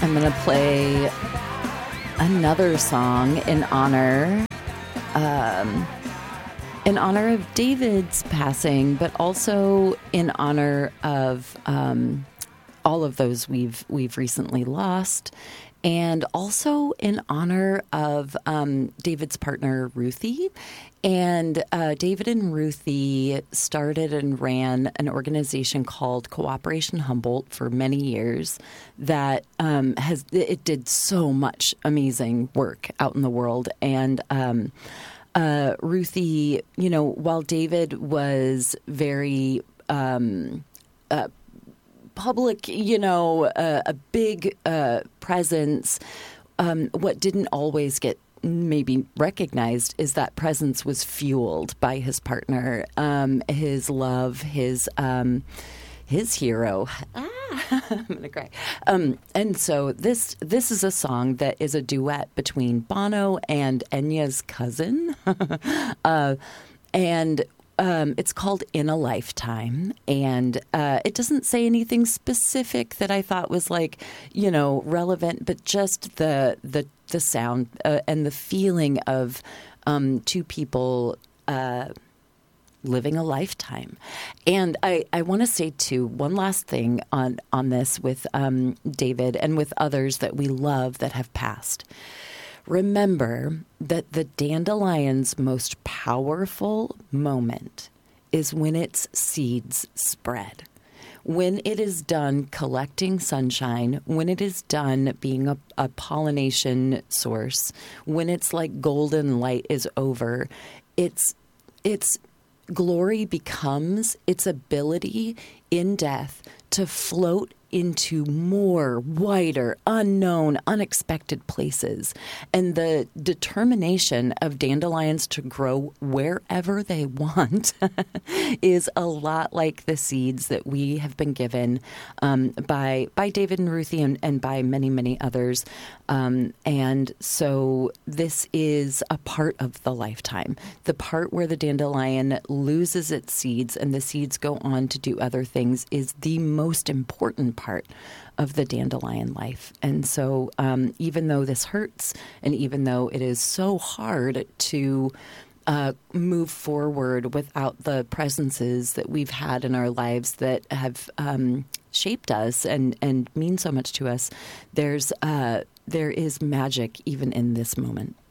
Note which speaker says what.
Speaker 1: I'm going to play another song in honor of David's passing, but also in honor of all of those we've recently lost, and also in honor of David's partner, Ruthie. And David and Ruthie started and ran an organization called Cooperation Humboldt for many years that it did so much amazing work out in the world. And Ruthie, while David was very public, a big presence, what didn't always get maybe recognized is that presence was fueled by his partner, his love, his hero. I'm gonna cry. And so this is a song that is a duet between Bono and Enya's cousin, and it's called "In a Lifetime," and it doesn't say anything specific that I thought was relevant, but just the sound and the feeling of two people living a lifetime. And I want to say too, one last thing on this with David and with others that we love that have passed. Remember that the dandelion's most powerful moment is when its seeds spread. When it is done collecting sunshine, when it is done being a pollination source, when its golden light is over, its glory becomes its ability in death to float into more, wider, unknown, unexpected places. And the determination of dandelions to grow wherever they want is a lot like the seeds that we have been given by David and Ruthie and by many, many others. And so this is a part of the lifetime, the part where the dandelion loses its seeds and the seeds go on to do other things is the most important part of the dandelion life. And so even though this hurts and even though it is so hard to move forward without the presences that we've had in our lives that have shaped us and mean so much to us, there is magic even in this moment.